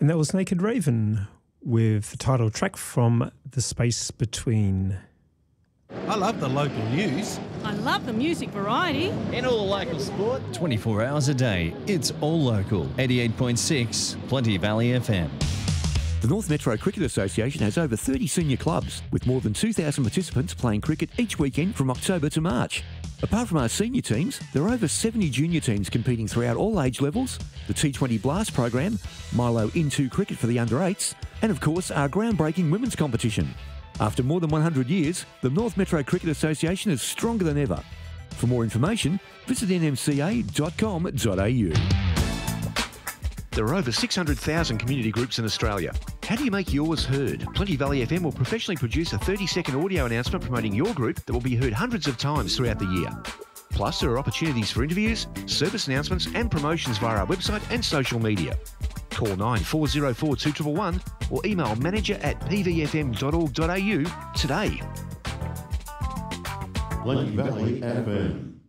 And that was Naked Raven with the title track from The Space Between. I love the local news. I love the music variety. And all the local sport. 24 hours a day, it's all local. 88.6 Plenty Valley FM. The North Metro Cricket Association has over 30 senior clubs, with more than 2,000 participants playing cricket each weekend from October to March. Apart from our senior teams, there are over 70 junior teams competing throughout all age levels, the T20 Blast program, Milo Into Cricket for the under-8s, and of course our groundbreaking women's competition. After more than 100 years, the North Metro Cricket Association is stronger than ever. For more information, visit nmca.com.au. There are over 600,000 community groups in Australia. How do you make yours heard? Plenty Valley FM will professionally produce a 30-second audio announcement promoting your group that will be heard hundreds of times throughout the year. Plus, there are opportunities for interviews, service announcements and promotions via our website and social media. Call 9404 2111 or email manager@pvfm.org.au today. Plenty Valley FM.